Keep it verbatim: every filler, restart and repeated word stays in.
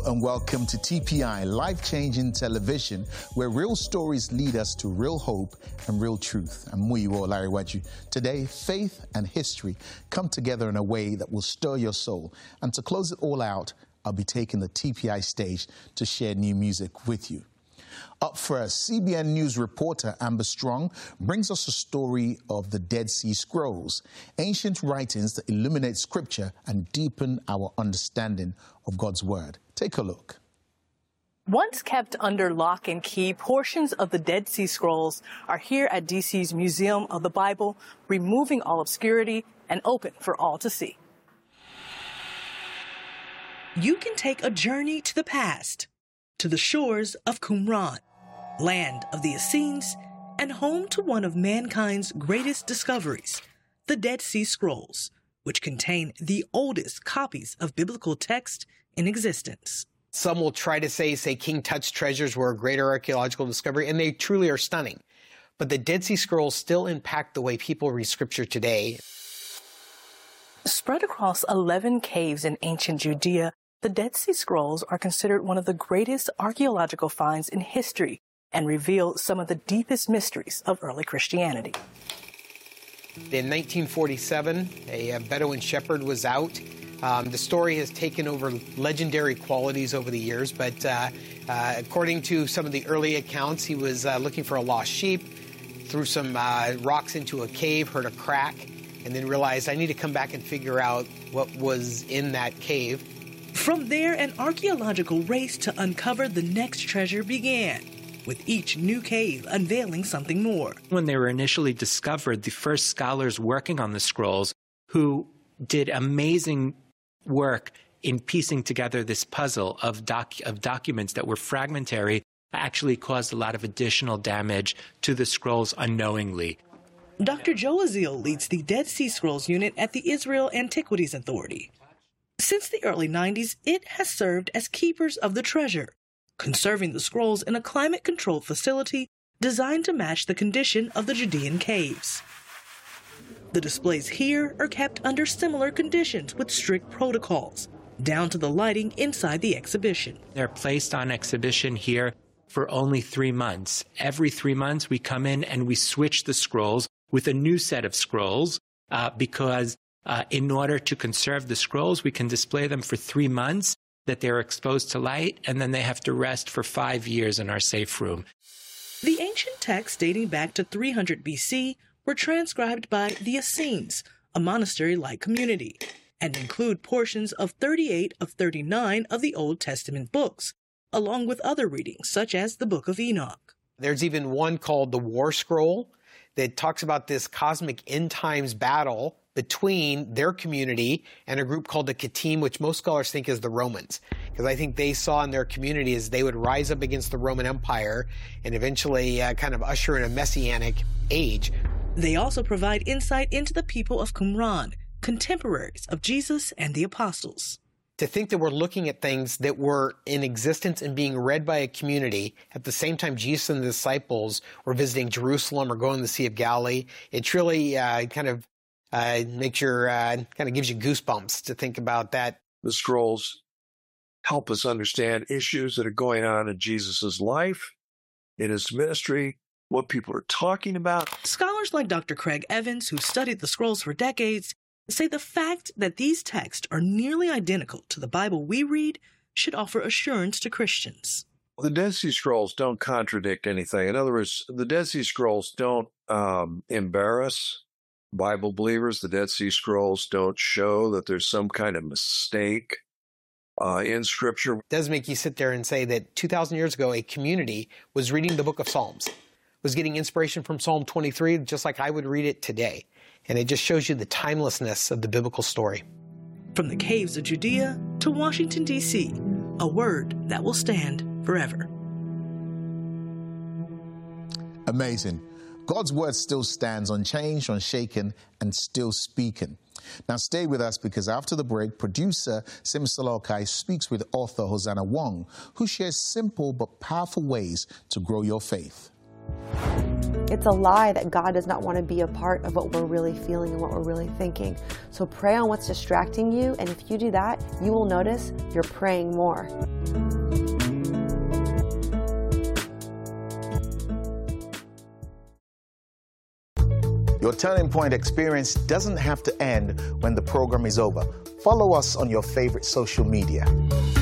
And welcome to T P I, life-changing television, where real stories lead us to real hope and real truth. I'm Muyiwa Olariwaju. Today, faith and history come together in a way that will stir your soul. And to close it all out, I'll be taking the T P I stage to share new music with you. Up first, C B N News reporter Amber Strong brings us a story of the Dead Sea Scrolls, ancient writings that illuminate Scripture and deepen our understanding of God's Word. Take a look. Once kept under lock and key, portions of the Dead Sea Scrolls are here at D C's Museum of the Bible, removing all obscurity and open for all to see. You can take a journey to the past, to the shores of Qumran, land of the Essenes, and home to one of mankind's greatest discoveries, the Dead Sea Scrolls, which contain the oldest copies of biblical text in existence. Some will try to say, say King Tut's treasures were a greater archaeological discovery, and they truly are stunning. But the Dead Sea Scrolls still impact the way people read Scripture today. Spread across eleven caves in ancient Judea, the Dead Sea Scrolls are considered one of the greatest archaeological finds in history and reveal some of the deepest mysteries of early Christianity. In nineteen forty-seven, a Bedouin shepherd was out. Um, the story has taken over legendary qualities over the years, but uh, uh, according to some of the early accounts, he was uh, looking for a lost sheep, threw some uh, rocks into a cave, heard a crack, and then realized, I need to come back and figure out what was in that cave. From there, an archaeological race to uncover the next treasure began, with each new cave unveiling something more. When they were initially discovered, the first scholars working on the scrolls, who did amazing work in piecing together this puzzle of, doc of documents that were fragmentary, actually caused a lot of additional damage to the scrolls unknowingly. Doctor Joe Azil leads the Dead Sea Scrolls unit at the Israel Antiquities Authority. Since the early nineties, it has served as keepers of the treasure, conserving the scrolls in a climate-controlled facility designed to match the condition of the Judean caves. The displays here are kept under similar conditions with strict protocols, down to the lighting inside the exhibition. They're placed on exhibition here for only three months. Every three months we come in and we switch the scrolls with a new set of scrolls uh, because uh, in order to conserve the scrolls, we can display them for three months that they're exposed to light, and then they have to rest for five years in our safe room. The ancient texts dating back to three hundred B C were transcribed by the Essenes, a monastery-like community, and include portions of thirty-eight of thirty-nine of the Old Testament books, along with other readings, such as the Book of Enoch. There's even one called the War Scroll that talks about this cosmic end times battle between their community and a group called the Kittim, which most scholars think is the Romans. Because I think they saw in their community as they would rise up against the Roman Empire and eventually uh, kind of usher in a messianic age. They also provide insight into the people of Qumran, contemporaries of Jesus and the apostles. To think that we're looking at things that were in existence and being read by a community at the same time Jesus and the disciples were visiting Jerusalem or going to the Sea of Galilee, it truly uh, kind of uh, makes your, uh, kind of gives you goosebumps to think about that. The scrolls help us understand issues that are going on in Jesus' life, in his ministry, what people are talking about. Scholars like Doctor Craig Evans, who studied the scrolls for decades, say the fact that these texts are nearly identical to the Bible we read should offer assurance to Christians. The Dead Sea Scrolls don't contradict anything. In other words, the Dead Sea Scrolls don't um, embarrass Bible believers. The Dead Sea Scrolls don't show that there's some kind of mistake uh, in Scripture. It does make you sit there and say that two thousand years ago, a community was reading the book of Psalms, was getting inspiration from Psalm twenty-three, just like I would read it today. And it just shows you the timelessness of the biblical story. From the caves of Judea to Washington, D C, a word that will stand forever. Amazing. God's word still stands unchanged, unshaken, and still speaking. Now stay with us, because after the break, producer Simsala Okai speaks with author Hosanna Wong, who shares simple but powerful ways to grow your faith. It's a lie that God does not want to be a part of what we're really feeling and what we're really thinking. So pray on what's distracting you, and if you do that, you will notice you're praying more. Your Turning Point experience doesn't have to end when the program is over. Follow us on your favorite social media.